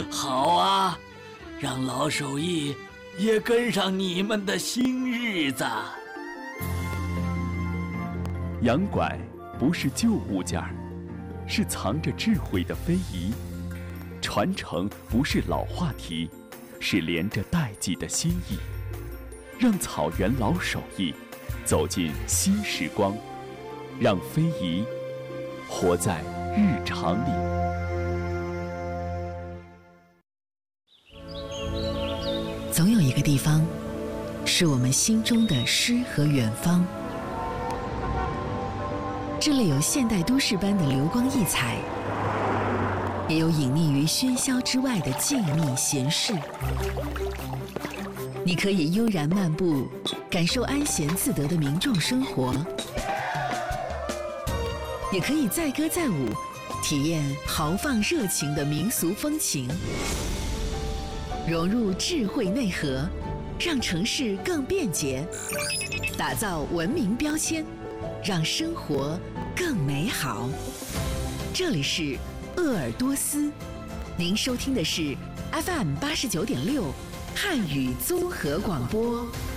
好啊，让老手艺也跟上你们的新日子。 洋馆不是旧物件儿，是藏着智慧的非遗；传承不是老话题，是连着代际的心意。让草原老手艺走进新时光，让非遗活在日常里。 总有一个地方，是我们心中的诗和远方。这里有现代都市般的流光溢彩，也有隐匿于喧嚣之外的静谧闲适。你可以悠然漫步，感受安闲自得的民众生活；也可以载歌载舞，体验豪放热情的民俗风情。融入智慧内核，让城市更便捷，打造文明标签，让生活更美好。这里是鄂尔多斯，您收听的是 FM 89.6汉语综合广播。